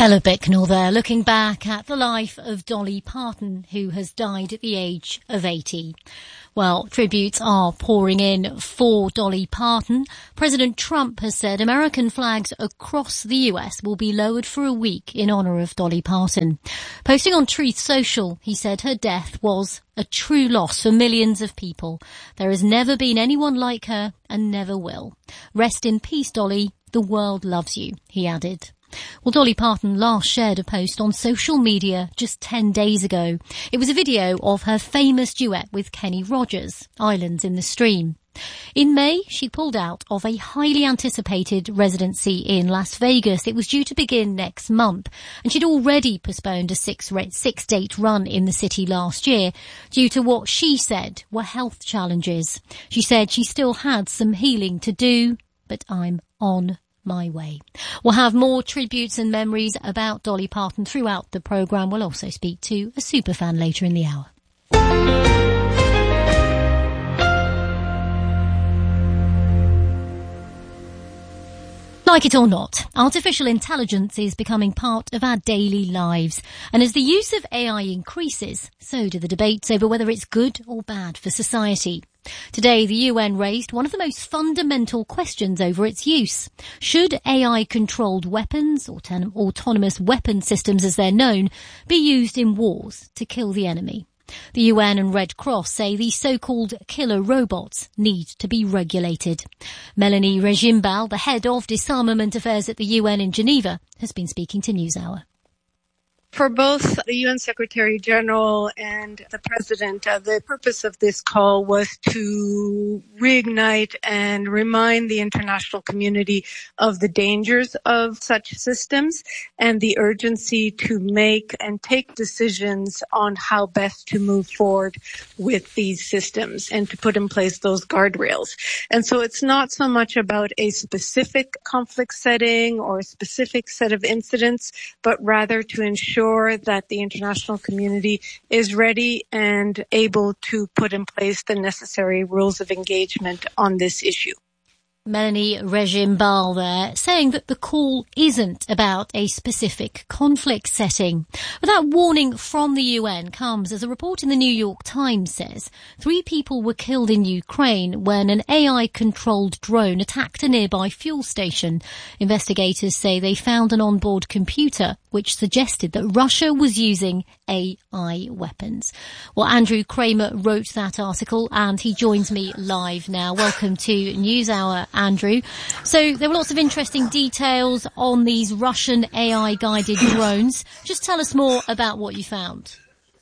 Ella Bicknell there, looking back at the life of Dolly Parton, who has died at the age of 80. Well, tributes are pouring in for Dolly Parton. President Trump has said American flags across the US will be lowered for a week in honour of Dolly Parton. Posting on Truth Social, he said her death was a true loss for millions of people. There has never been anyone like her and never will. Rest in peace, Dolly. The world loves you, he added. Well, Dolly Parton last shared a post on social media just 10 days ago. It was a video of her famous duet with Kenny Rogers, Islands in the Stream. In May, she pulled out of a highly anticipated residency in Las Vegas. It was due to begin next month, and she'd already postponed a six-date run in the city last year due to what she said were health challenges. She said she still had some healing to do, but I'm on my way. We'll have more tributes and memories about Dolly Parton throughout the programme. We'll also speak to a superfan later in the hour. Like it or not, artificial intelligence is becoming part of our daily lives. And as the use of AI increases, so do the debates over whether it's good or bad for society. Today, the UN raised one of the most fundamental questions over its use. Should AI-controlled weapons, or autonomous weapon systems as they're known, be used in wars to kill the enemy? The UN and Red Cross say these so-called killer robots need to be regulated. Melanie Regimbal, the head of disarmament affairs at the UN in Geneva, has been speaking to NewsHour. For both the UN Secretary General and the President, the purpose of this call was to reignite and remind the international community of the dangers of such systems and the urgency to make and take decisions on how best to move forward with these systems and to put in place those guardrails. And so it's not so much about a specific conflict setting or a specific set of incidents, but rather to ensure that the international community is ready and able to put in place the necessary rules of engagement on this issue. Melanie Regimbal there, saying that the call isn't about a specific conflict setting. But that warning from the UN comes as a report in the New York Times says 3 people were killed in Ukraine when an AI-controlled drone attacked a nearby fuel station. Investigators say they found an onboard computer which suggested that Russia was using AI weapons. Well, Andrew Kramer wrote that article and he joins me live now. Welcome to NewsHour, Andrew. So there were lots of interesting details on these Russian AI-guided drones. Just tell us more about what you found.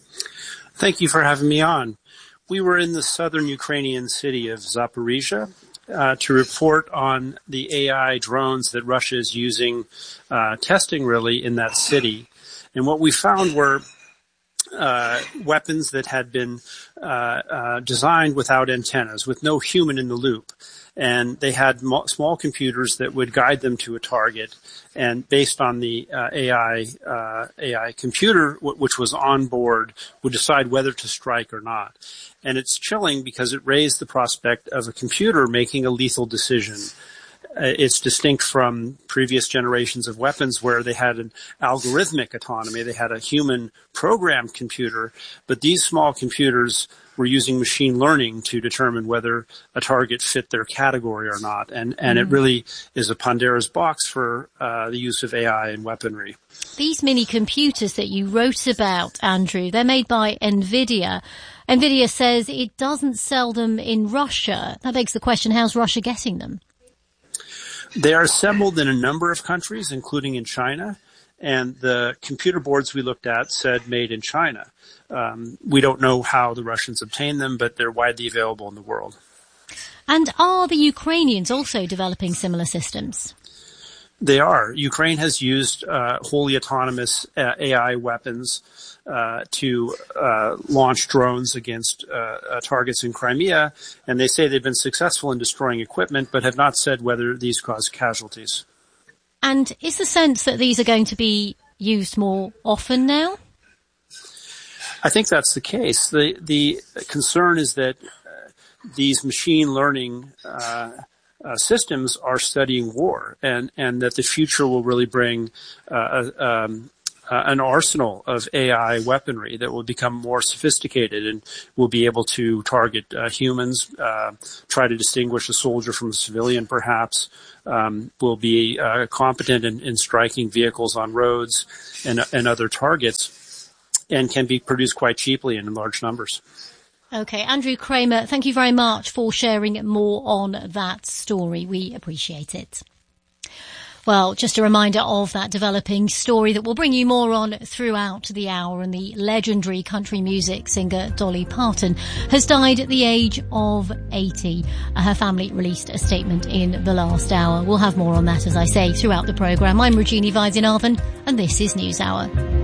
Thank you for having me on. We were in the southern Ukrainian city of Zaporizhia to report on the AI drones that Russia is using, testing really in that city. And what we found were weapons that had been designed without antennas, with no human in the loop. And they had small computers that would guide them to a target. And based on the AI computer, which was on board, would decide whether to strike or not. And it's chilling because it raised the prospect of a computer making a lethal decision. It's distinct from previous generations of weapons where they had an algorithmic autonomy. They had a human programmed computer, but these small computers were using machine learning to determine whether a target fit their category or not. And it really is a Pandora's box for the use of AI in weaponry. These mini computers that you wrote about, Andrew, they're made by NVIDIA. NVIDIA says it doesn't sell them in Russia. That begs the question, how's Russia getting them? They are assembled in a number of countries, including in China. And the computer boards we looked at said made in China. We don't know how the Russians obtained them, but they're widely available in the world. And are the Ukrainians also developing similar systems? They are. Ukraine has used wholly autonomous AI weapons to launch drones against targets in Crimea, and they say they've been successful in destroying equipment, but have not said whether these cause casualties. And is the sense that these are going to be used more often now? I think that's the case. The concern is that these machine learning systems are studying war, and that the future will really bring an arsenal of AI weaponry that will become more sophisticated and will be able to target humans, try to distinguish a soldier from a civilian perhaps, will be competent in striking vehicles on roads and other targets, and can be produced quite cheaply and in large numbers. Okay, Andrew Kramer, thank you very much for sharing more on that story. We appreciate it. Well, just a reminder of that developing story that we'll bring you more on throughout the hour. And the legendary country music singer Dolly Parton has died at the age of 80. Her family released a statement in the last hour. We'll have more on that, as I say, throughout the programme. I'm Regina Weisenarven, and this is NewsHour.